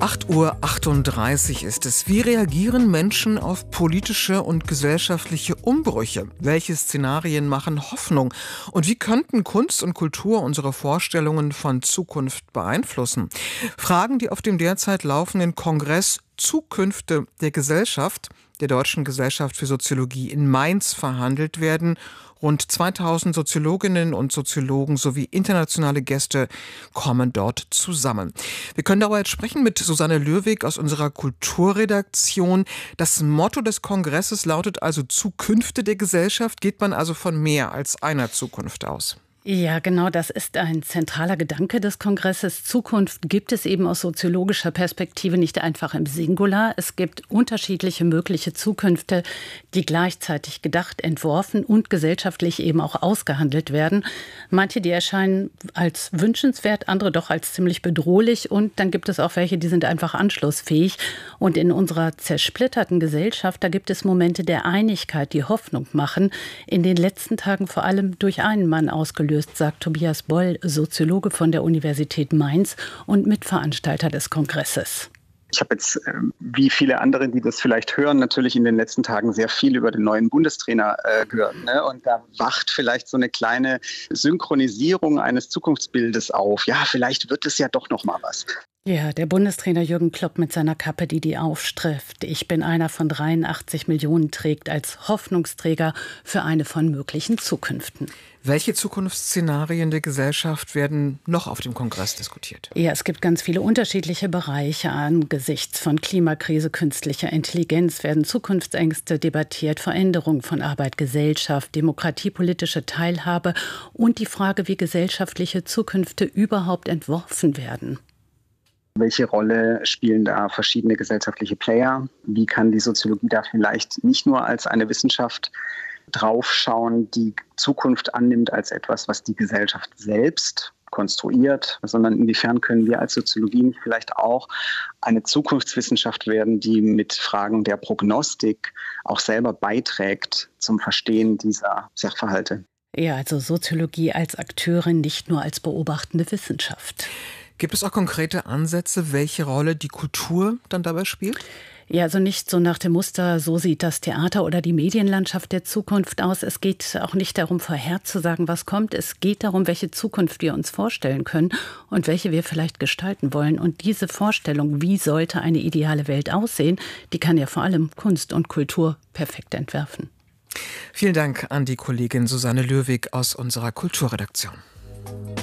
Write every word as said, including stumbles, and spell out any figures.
acht Uhr achtunddreißig ist es. Wie reagieren Menschen auf politische und gesellschaftliche Umbrüche? Welche Szenarien machen Hoffnung? Und wie könnten Kunst und Kultur unsere Vorstellungen von Zukunft beeinflussen? Fragen, die auf dem derzeit laufenden Kongress Zukünfte der Gesellschaft, der Deutschen Gesellschaft für Soziologie in Mainz verhandelt werden. Rund zweitausend Soziologinnen und Soziologen sowie internationale Gäste kommen dort zusammen. Wir können darüber jetzt sprechen mit Susanne Lürwig aus unserer Kulturredaktion. Das Motto des Kongresses lautet also Zukünfte der Gesellschaft. Geht man also von mehr als einer Zukunft aus? Ja, genau, das ist ein zentraler Gedanke des Kongresses. Zukunft gibt es eben aus soziologischer Perspektive nicht einfach im Singular. Es gibt unterschiedliche mögliche Zukünfte, die gleichzeitig gedacht, entworfen und gesellschaftlich eben auch ausgehandelt werden. Manche, die erscheinen als wünschenswert, andere doch als ziemlich bedrohlich. Und dann gibt es auch welche, die sind einfach anschlussfähig. Und in unserer zersplitterten Gesellschaft, da gibt es Momente der Einigkeit, die Hoffnung machen. In den letzten Tagen vor allem durch einen Mann ausgelöst, sagt Tobias Boll, Soziologe von der Universität Mainz und Mitveranstalter des Kongresses. Ich habe jetzt, wie viele andere, die das vielleicht hören, natürlich in den letzten Tagen sehr viel über den neuen Bundestrainer äh, gehört. Ne? Und da wacht vielleicht so eine kleine Synchronisierung eines Zukunftsbildes auf. Ja, vielleicht wird es ja doch noch mal was. Ja, der Bundestrainer Jürgen Klopp mit seiner Kappe, die die Aufschrift „Ich bin einer von dreiundachtzig Millionen" trägt, als Hoffnungsträger für eine von möglichen Zukünften. Welche Zukunftsszenarien der Gesellschaft werden noch auf dem Kongress diskutiert? Ja, es gibt ganz viele unterschiedliche Bereiche. Angesichts von Klimakrise, künstlicher Intelligenz werden Zukunftsängste debattiert, Veränderung von Arbeit, Gesellschaft, Demokratie, politische Teilhabe und die Frage, wie gesellschaftliche Zukünfte überhaupt entworfen werden. Welche Rolle spielen da verschiedene gesellschaftliche Player? Wie kann die Soziologie da vielleicht nicht nur als eine Wissenschaft draufschauen, die Zukunft annimmt als etwas, was die Gesellschaft selbst konstruiert, sondern inwiefern können wir als Soziologie nicht vielleicht auch eine Zukunftswissenschaft werden, die mit Fragen der Prognostik auch selber beiträgt zum Verstehen dieser Sachverhalte? Ja, also Soziologie als Akteurin, nicht nur als beobachtende Wissenschaft. Gibt es auch konkrete Ansätze, welche Rolle die Kultur dann dabei spielt? Ja, also nicht so nach dem Muster, so sieht das Theater oder die Medienlandschaft der Zukunft aus. Es geht auch nicht darum, vorherzusagen, was kommt. Es geht darum, welche Zukunft wir uns vorstellen können und welche wir vielleicht gestalten wollen. Und diese Vorstellung, wie sollte eine ideale Welt aussehen, die kann ja vor allem Kunst und Kultur perfekt entwerfen. Vielen Dank an die Kollegin Susanne Lürwig aus unserer Kulturredaktion.